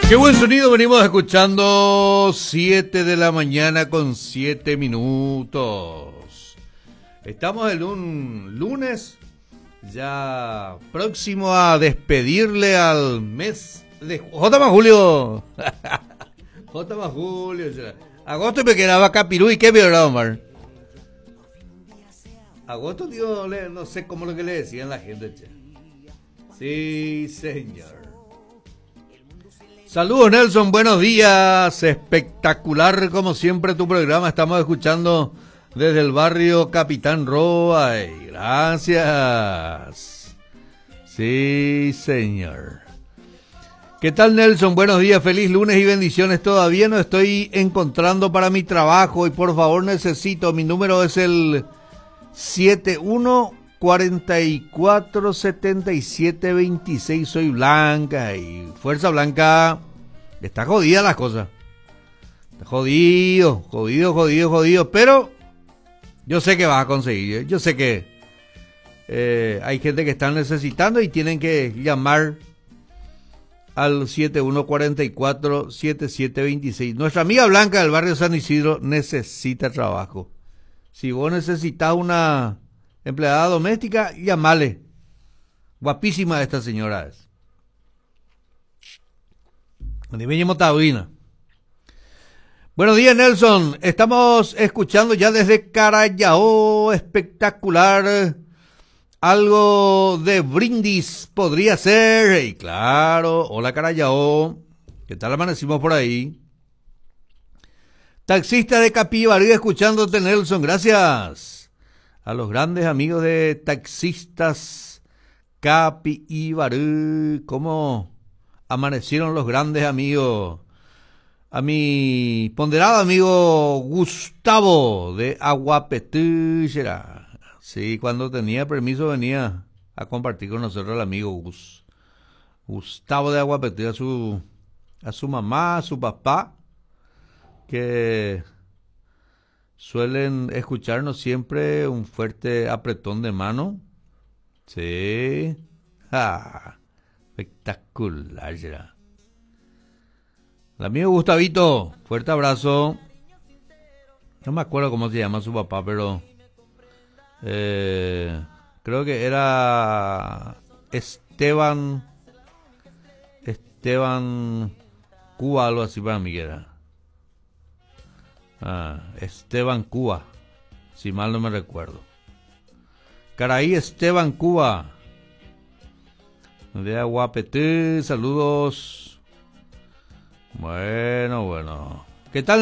Qué buen sonido venimos escuchando. 7 de la mañana con 7 minutos. Estamos en un lunes ya próximo a despedirle al mes de J más Julio. J más Julio. Agosto me quedaba Capirú y qué me era, Omar. Agosto, tío, no sé cómo lo que le decían la gente, che. Sí, señor. Saludos, Nelson, buenos días. Espectacular como siempre tu programa. Estamos escuchando desde el barrio Capitán Roa. Gracias. Sí, señor. ¿Qué tal, Nelson? Buenos días, feliz lunes y bendiciones. Todavía no estoy encontrando para mi trabajo y por favor necesito, mi número es el 71447726. Soy Blanca y Fuerza Blanca. Está jodida las cosas. Está jodido. Pero yo sé que vas a conseguir. Yo sé que hay gente que está necesitando y tienen que llamar al 71447726. Nuestra amiga Blanca del barrio San Isidro necesita trabajo. Si vos necesitas una empleada doméstica, llamale. Guapísima esta señora es. Buenos días, Nelson. Estamos escuchando ya desde Carayao. Espectacular. Algo de brindis podría ser. Y claro, hola Carayao. ¿Qué tal amanecimos por ahí? Taxista de Capibarú, escuchándote, Nelson. Gracias a los grandes amigos de Taxistas Capibarú. ¿Cómo amanecieron los grandes amigos? A mi ponderado amigo Gustavo de Aguapetúchera. Sí, cuando tenía permiso venía a compartir con nosotros el amigo Gustavo de Aguapetúchera, a su mamá, a su papá, que suelen escucharnos siempre. Un fuerte apretón de mano. Sí. Espectacular será. El amigo Gustavito, fuerte abrazo. No me acuerdo cómo se llama su papá, pero creo que era Esteban Cuba, algo así para mí que era. Esteban Cuba, si mal no me recuerdo. Caraí Esteban Cuba de Aguapetú, saludos. Bueno. ¿Qué tal?